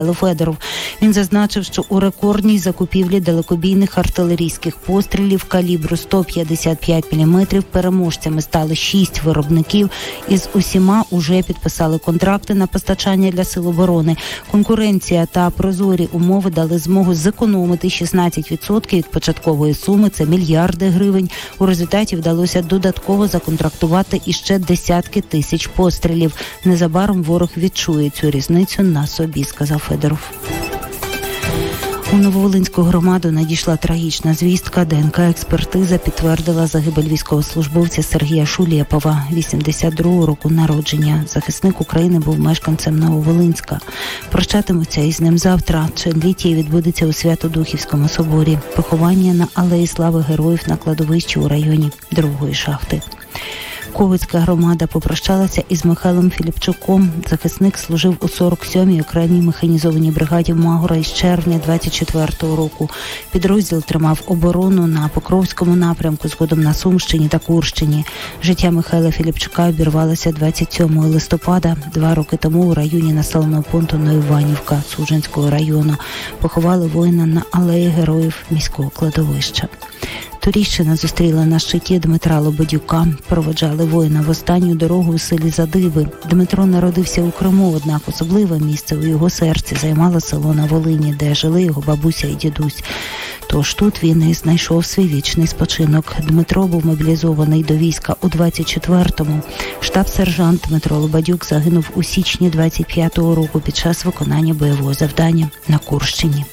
Федоров. Він зазначив, що у рекордній закупівлі далекобійних артилерійських пострілів калібру 155 мм переможцями стали 6 виробників, і з усіма уже підписали контракти на постачання для Сил оборони. Конкуренція та прозорі умови дали змогу зекономити 16% від початкової суми, це мільярди гривень. У результаті вдалося додатково законтрактувати іще десятки тисяч пострілів. Незабаром ворог відчує цю різницю на собі, сказав Федоров. У Нововолинську громаду надійшла трагічна звістка. ДНК-експертиза підтвердила загибель військовослужбовця Сергія Шулєпова, 82-го року народження. Захисник України був мешканцем Нововолинська. Прощатимуться із ним завтра. Членліття відбудеться у Свято-Духівському соборі. Поховання на Алеї Слави Героїв на кладовищі у районі Другої шахти. Ковицька громада попрощалася із Михайлом Філіпчуком. Захисник служив у 47-й окремій механізованій бригаді Магора із червня 24-го року. Підрозділ тримав оборону на Покровському напрямку, згодом на Сумщині та Курщині. Життя Михайла Філіпчука обірвалося 27 листопада, 2 роки тому у районі населеного пункту Новоіванівка Суджанського району. Поховали воїна на Алеї Героїв міського кладовища. Турійщина зустріла на щиті Дмитра Лободюка. Проводжали воїна в останню дорогу у селі Задиби. Дмитро народився у Криму, однак особливе місце у його серці займало село на Волині, де жили його бабуся і дідусь. Тож тут він і знайшов свій вічний спочинок. Дмитро був мобілізований до війська у 24-му. Штаб-сержант Дмитро Лободюк загинув у січні 25-го року під час виконання бойового завдання на Курщині.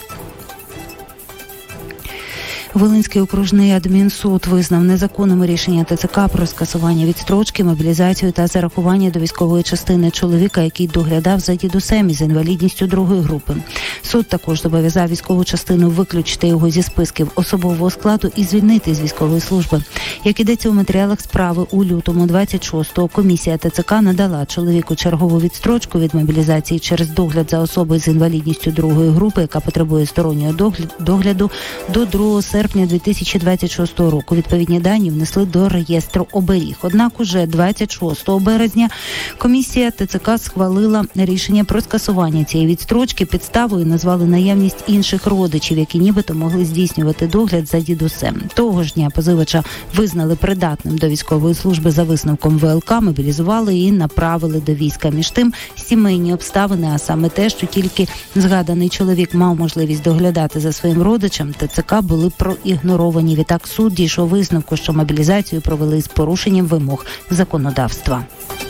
Волинський окружний адмінсуд визнав незаконними рішення ТЦК про скасування відстрочки, мобілізацію та зарахування до військової частини чоловіка, який доглядав за дідусем із інвалідністю 2-ї групи. Суд також зобов'язав військову частину виключити його зі списків особового складу і звільнити з військової служби. Як ідеться у матеріалах справи, у лютому 26-го комісія ТЦК надала чоловіку чергову відстрочку від мобілізації через догляд за особою з інвалідністю 2-ї групи, яка потребує стороннього догляду, до 2 серпня 2026 року. Відповідні дані внесли до реєстру оберіг. Однак уже 26 березня комісія ТЦК схвалила рішення про скасування цієї відстрочки. Підставою назвали наявність інших родичів, які нібито могли здійснювати догляд за дідусем. Того ж дня позивача визнали придатним до військової служби за висновком ВЛК, мобілізували і направили до війська. Між тим, сімейні обставини, а саме те, що тільки згаданий чоловік мав можливість доглядати за своїм родичем, ТЦК були проігноровані. Відтак суд дійшов висновку, що мобілізацію провели з порушенням вимог законодавства.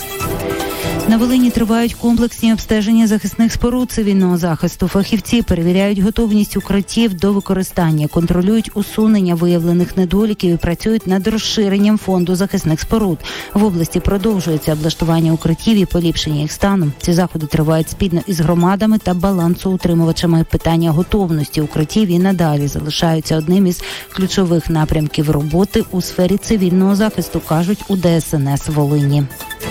На Волині тривають комплексні обстеження захисних споруд цивільного захисту. Фахівці перевіряють готовність укриттів до використання, контролюють усунення виявлених недоліків і працюють над розширенням фонду захисних споруд. В області продовжується облаштування укриттів і поліпшення їх стану. Ці заходи тривають спільно із громадами та балансоутримувачами. Питання готовності укриттів і надалі залишаються одним із ключових напрямків роботи у сфері цивільного захисту, кажуть у ДСНС Волині.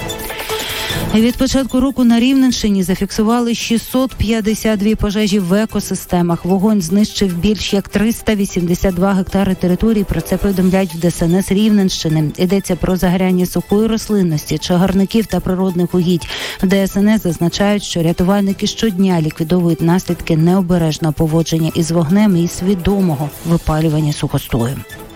Від початку року на Рівненщині зафіксували 652 пожежі в екосистемах. Вогонь знищив більш як 382 гектари території. Про це повідомляють в ДСНС Рівненщини. Йдеться про загоряння сухої рослинності, чагарників та природних угідь. В ДСНС зазначають, що рятувальники щодня ліквідовують наслідки необережного поводження із вогнем і свідомого випалювання сухостою.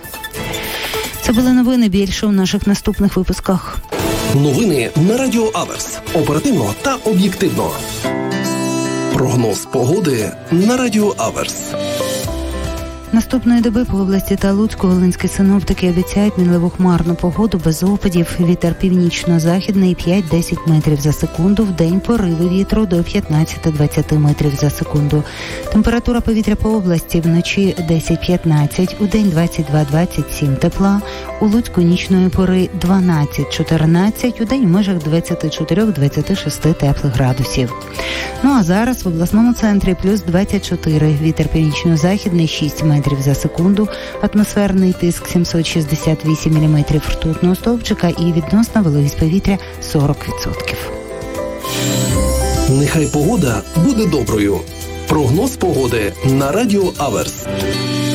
Це були новини. Більше у наших наступних випусках. Новини на Радіо Аверс. Оперативно та об'єктивно. Прогноз погоди на Радіо Аверс. Наступної доби по області та Луцьку волинські синоптики обіцяють мінливу хмарну погоду без опадів. Вітер північно-західний 5-10 метрів за секунду. Вдень пориви вітру до 15-20 метрів за секунду. Температура повітря по області вночі 10-15, удень 22-27 тепла. У Луцьку нічної пори 12-14, удень в межах 24-26 теплих градусів. Ну а зараз в обласному центрі плюс 24. Вітер північно-західний 6 метрів за секунду, атмосферний тиск 768 мм ртутного стовпчика і відносна вологість повітря 40%. Нехай погода буде доброю. Прогноз погоди на Радіо Аверс.